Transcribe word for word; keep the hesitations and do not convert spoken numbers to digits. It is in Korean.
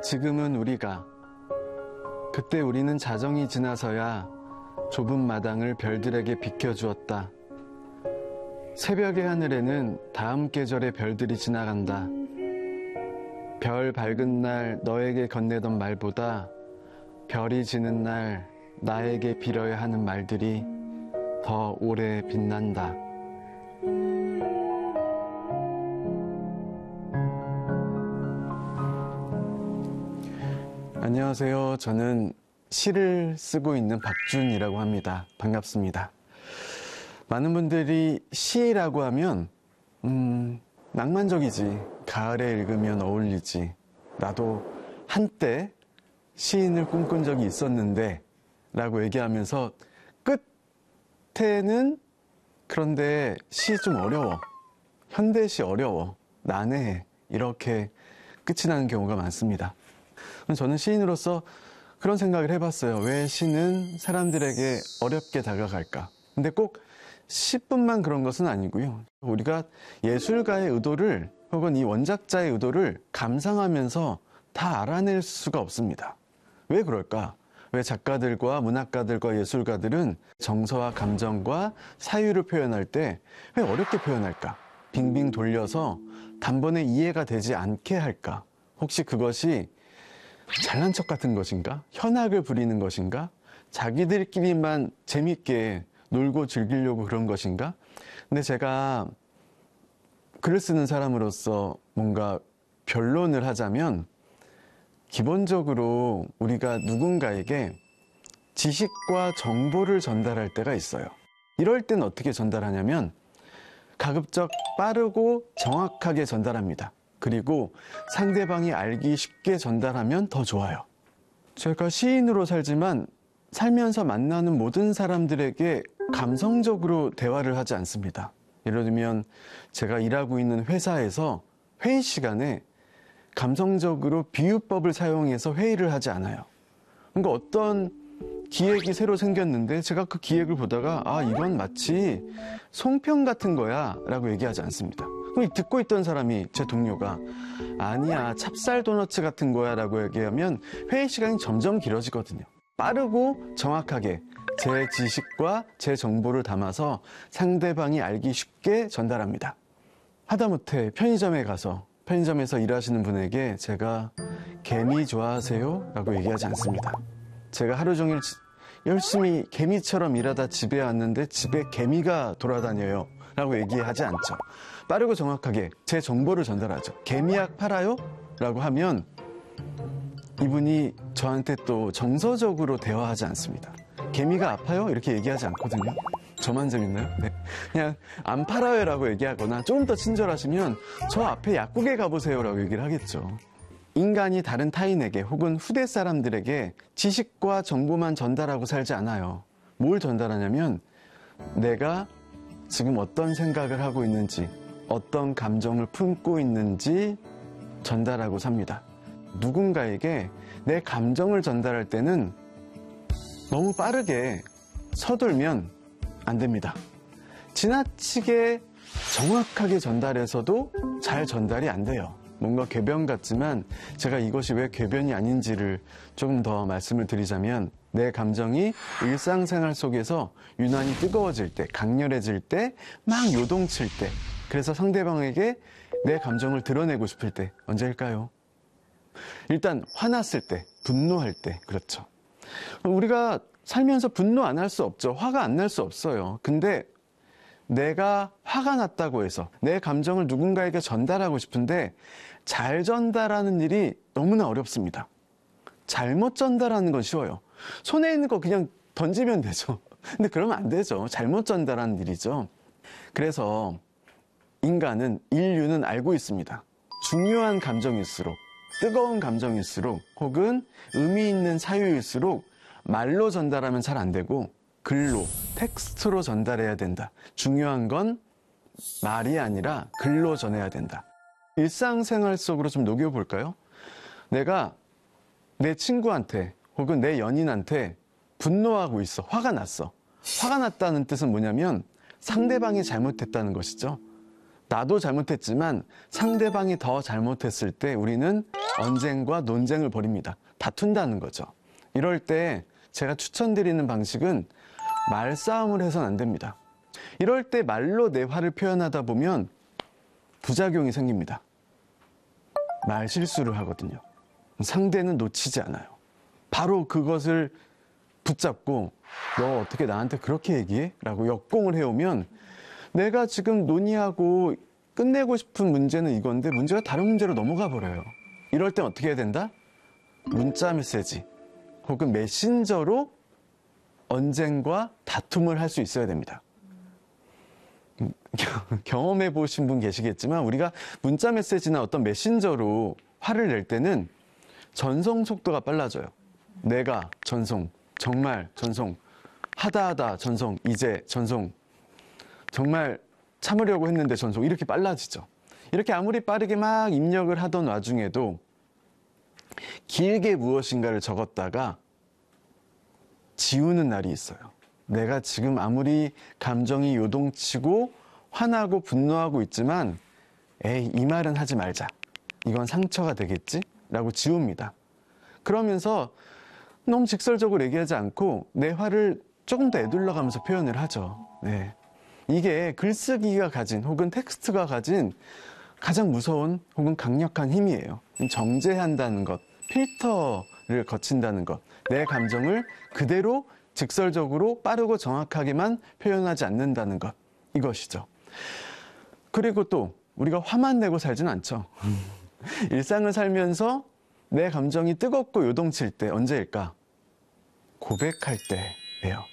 지금은 우리가, 그때 우리는 자정이 지나서야 좁은 마당을 별들에게 비켜주었다. 새벽의 하늘에는 다음 계절의 별들이 지나간다. 별 밝은 날 너에게 건네던 말보다 별이 지는 날 나에게 빌어야 하는 말들이 더 오래 빛난다. 안녕하세요. 저는 시를 쓰고 있는 박준이라고 합니다. 반갑습니다. 많은 분들이 시라고 하면 음, 낭만적이지, 가을에 읽으면 어울리지, 나도 한때 시인을 꿈꾼 적이 있었는데 라고 얘기하면서 끝에는 그런데 시 좀 어려워, 현대시 어려워, 난해해, 이렇게 끝이 나는 경우가 많습니다. 저는 시인으로서 그런 생각을 해봤어요. 왜 시는 사람들에게 어렵게 다가갈까? 근데 꼭 시뿐만 그런 것은 아니고요. 우리가 예술가의 의도를, 혹은 이 원작자의 의도를 감상하면서 다 알아낼 수가 없습니다. 왜 그럴까? 왜 작가들과 문학가들과 예술가들은 정서와 감정과 사유를 표현할 때 왜 어렵게 표현할까? 빙빙 돌려서 단번에 이해가 되지 않게 할까? 혹시 그것이 잘난 척 같은 것인가? 현악을 부리는 것인가? 자기들끼리만 재밌게 놀고 즐기려고 그런 것인가? 근데 제가 글을 쓰는 사람으로서 뭔가 변론을 하자면, 기본적으로 우리가 누군가에게 지식과 정보를 전달할 때가 있어요. 이럴 땐 어떻게 전달하냐면 가급적 빠르고 정확하게 전달합니다. 그리고 상대방이 알기 쉽게 전달하면 더 좋아요. 제가 시인으로 살지만 살면서 만나는 모든 사람들에게 감성적으로 대화를 하지 않습니다. 예를 들면 제가 일하고 있는 회사에서 회의 시간에 감성적으로 비유법을 사용해서 회의를 하지 않아요. 그러니까 어떤 기획이 새로 생겼는데 제가 그 기획을 보다가 아, 이건 마치 송편 같은 거야 라고 얘기하지 않습니다. 그럼 듣고 있던 사람이, 제 동료가 아니야, 찹쌀 도너츠 같은 거야 라고 얘기하면 회의 시간이 점점 길어지거든요. 빠르고 정확하게 제 지식과 제 정보를 담아서 상대방이 알기 쉽게 전달합니다. 하다못해 편의점에 가서 편의점에서 일하시는 분에게 제가 개미 좋아하세요? 라고 얘기하지 않습니다. 제가 하루 종일 열심히 개미처럼 일하다 집에 왔는데 집에 개미가 돌아다녀요 라고 얘기하지 않죠. 빠르고 정확하게 제 정보를 전달하죠. 개미약 팔아요? 라고 하면 이분이 저한테 또 정서적으로 대화하지 않습니다. 개미가 아파요? 이렇게 얘기하지 않거든요. 저만 재밌나요? 네. 그냥 안 팔아요 라고 얘기하거나 조금 더 친절하시면 저 앞에 약국에 가보세요 라고 얘기를 하겠죠. 인간이 다른 타인에게 혹은 후대 사람들에게 지식과 정보만 전달하고 살지 않아요. 뭘 전달하냐면 내가 지금 어떤 생각을 하고 있는지, 어떤 감정을 품고 있는지 전달하고 삽니다. 누군가에게 내 감정을 전달할 때는 너무 빠르게 서둘면 안 됩니다. 지나치게 정확하게 전달해서도 잘 전달이 안 돼요. 뭔가 궤변 같지만 제가 이것이 왜 궤변이 아닌지를 조금 더 말씀을 드리자면, 내 감정이 일상생활 속에서 유난히 뜨거워질 때, 강렬해질 때, 막 요동칠 때, 그래서 상대방에게 내 감정을 드러내고 싶을 때 언제일까요? 일단 화났을 때, 분노할 때, 그렇죠. 우리가 살면서 분노 안 할 수 없죠. 화가 안 날 수 없어요. 근데 내가 화가 났다고 해서 내 감정을 누군가에게 전달하고 싶은데 잘 전달하는 일이 너무나 어렵습니다. 잘못 전달하는 건 쉬워요. 손에 있는 거 그냥 던지면 되죠. 근데 그러면 안 되죠. 잘못 전달하는 일이죠. 그래서 인간은, 인류는 알고 있습니다. 중요한 감정일수록, 뜨거운 감정일수록, 혹은 의미 있는 사유일수록 말로 전달하면 잘 안 되고 글로, 텍스트로 전달해야 된다. 중요한 건 말이 아니라 글로 전해야 된다. 일상생활 속으로 좀 녹여볼까요? 내가 내 친구한테 혹은 내 연인한테 분노하고 있어. 화가 났어. 화가 났다는 뜻은 뭐냐면 상대방이 잘못했다는 것이죠. 나도 잘못했지만 상대방이 더 잘못했을 때 우리는 언쟁과 논쟁을 벌입니다. 다툰다는 거죠. 이럴 때 제가 추천드리는 방식은 말싸움을 해서는 안 됩니다. 이럴 때 말로 내 화를 표현하다 보면 부작용이 생깁니다. 말 실수를 하거든요. 상대는 놓치지 않아요. 바로 그것을 붙잡고 너 어떻게 나한테 그렇게 얘기해? 라고 역공을 해오면 내가 지금 논의하고 끝내고 싶은 문제는 이건데 문제가 다른 문제로 넘어가 버려요. 이럴 땐 어떻게 해야 된다? 문자 메시지 혹은 메신저로 언쟁과 다툼을 할 수 있어야 됩니다. 경험해 보신 분 계시겠지만 우리가 문자 메시지나 어떤 메신저로 화를 낼 때는 전송 속도가 빨라져요. 내가 전송, 정말 전송, 하다 하다 전송, 이제 전송, 정말 참으려고 했는데 전송, 이렇게 빨라지죠. 이렇게 아무리 빠르게 막 입력을 하던 와중에도 길게 무엇인가를 적었다가 지우는 날이 있어요. 내가 지금 아무리 감정이 요동치고 화나고 분노하고 있지만 에이, 이 말은 하지 말자. 이건 상처가 되겠지? 라고 지웁니다. 그러면서 너무 직설적으로 얘기하지 않고 내 화를 조금 더 에둘러가면서 표현을 하죠. 네. 이게 글쓰기가 가진 혹은 텍스트가 가진 가장 무서운 혹은 강력한 힘이에요. 정제한다는 것, 필터를 거친다는 것, 내 감정을 그대로 직설적으로 빠르고 정확하게만 표현하지 않는다는 것, 이것이죠. 그리고 또 우리가 화만 내고 살진 않죠. 일상을 살면서 내 감정이 뜨겁고 요동칠 때 언제일까? 고백할 때예요.